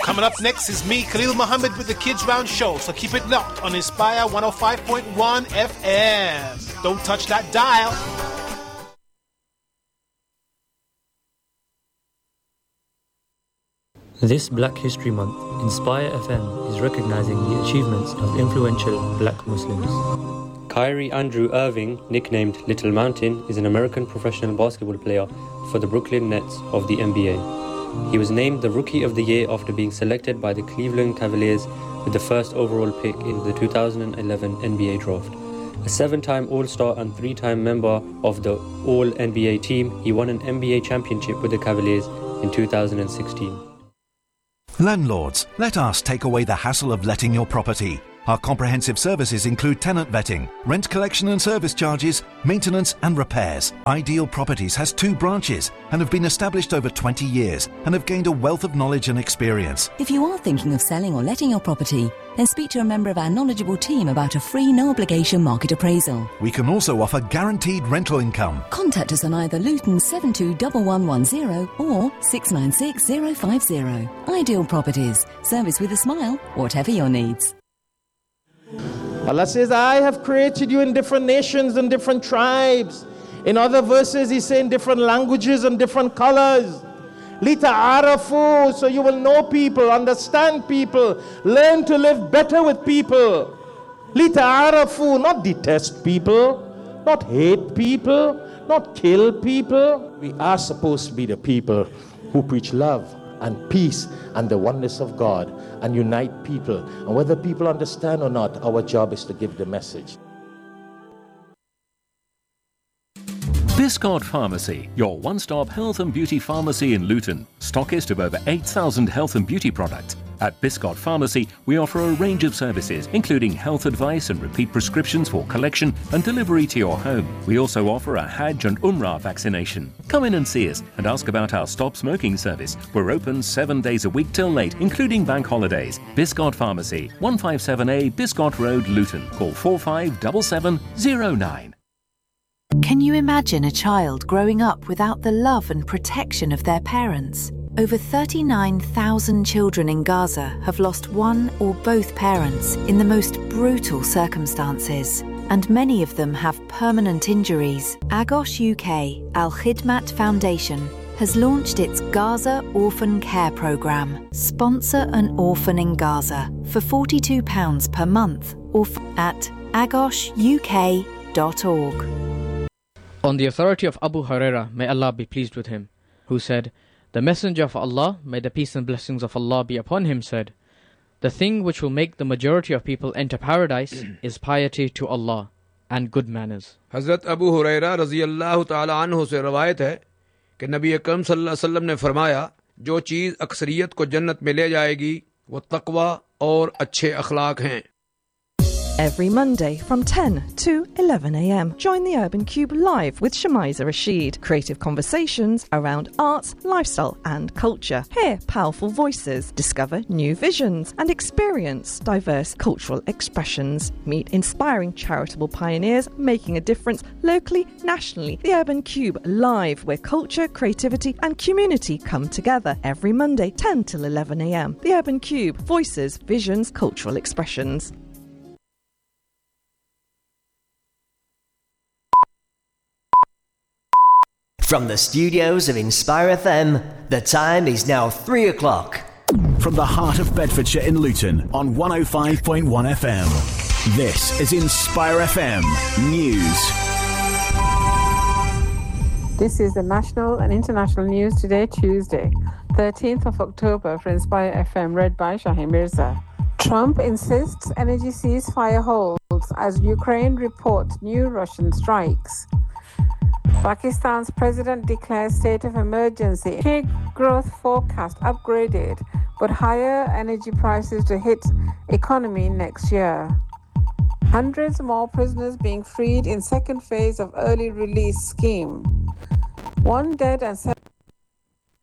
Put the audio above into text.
Coming up next is me, Khalil Muhammad, with the Kids Round Show, so keep it locked on Inspire 105.1 FM. Don't touch that dial. This Black History Month, Inspire FM is recognizing the achievements of influential black Muslims. Kyrie Andrew Irving, nicknamed Little Mountain, is an American professional basketball player for the Brooklyn Nets of the NBA. He was named the Rookie of the Year after being selected by the Cleveland Cavaliers with the first overall pick in the 2011 NBA draft. A 7-time All-Star and 3-time member of the All-NBA team, he won an NBA championship with the Cavaliers in 2016. Landlords, let us take away the hassle of letting your property. Our comprehensive services include tenant vetting, rent collection and service charges, maintenance and repairs. Ideal Properties has 2 branches and have been established over 20 years and have gained a wealth of knowledge and experience. If you are thinking of selling or letting your property, then speak to a member of our knowledgeable team about a free, no-obligation market appraisal. We can also offer guaranteed rental income. Contact us on either Luton 721110 or 696050. Ideal Properties. Service with a smile, whatever your needs. Allah says, I have created you in different nations and different tribes. In other verses, He's saying different languages and different colors. Lita'arafu, so you will know people, understand people, learn to live better with people. Lita'arafu, not detest people, not hate people, not kill people. We are supposed to be the people who preach love and peace and the oneness of God and unite people. And whether people understand or not, our job is to give the message. Biscard Pharmacy, your one-stop health and beauty pharmacy in Luton. Stockist of over 8,000 health and beauty products. At Biscard Pharmacy, we offer a range of services, including health advice and repeat prescriptions for collection and delivery to your home. We also offer a Hajj and Umrah vaccination. Come in and see us and ask about our Stop Smoking service. We're open 7 days a week till late, including bank holidays. Biscard Pharmacy, 157A Biscard Road, Luton. Call 457709. Can you imagine a child growing up without the love and protection of their parents? Over 39,000 children in Gaza have lost one or both parents in the most brutal circumstances, and many of them have permanent injuries. Agos UK Al Khidmat Foundation has launched its Gaza Orphan Care Programme. Sponsor an orphan in Gaza for £42 per month or at agosuk.org. On the authority of Abu Hurairah, may Allah be pleased with him, who said, "The Messenger of Allah, may the peace and blessings of Allah be upon him, said, the thing which will make the majority of people enter paradise is piety to Allah and good manners." Hazrat Abu Hurairah रज़ियल्लाहु ताला अन्हु से रवायत है कि नबी अकरम सल्लल्लाहु अलैहि वसल्लम ने फरमाया, जो चीज़ अक्सरियत को जन्नत में ले जाएगी वो तक़वा और अच्छे अखलाक हैं. Every Monday from 10 to 11 a.m. Join the Urban Cube live with Shamiza Rashid. Creative conversations around arts, lifestyle and culture. Hear powerful voices, discover new visions and experience diverse cultural expressions. Meet inspiring charitable pioneers making a difference locally, nationally. The Urban Cube live, where culture, creativity and community come together. Every Monday 10 till 11 a.m. The Urban Cube, voices, visions, cultural expressions. From the studios of Inspire FM, the time is now 3 o'clock. From the heart of Bedfordshire in Luton on 105.1 FM. This is Inspire FM News. This is the national and international news today, Tuesday, 13th of October for Inspire FM, read by Shaheen Mirza. Trump insists energy ceasefire holds as Ukraine reports new Russian strikes. Pakistan's president declares state of emergency. Big growth forecast upgraded, but higher energy prices to hit economy next year. Hundreds more prisoners being freed in second phase of early release scheme. 1 dead and 7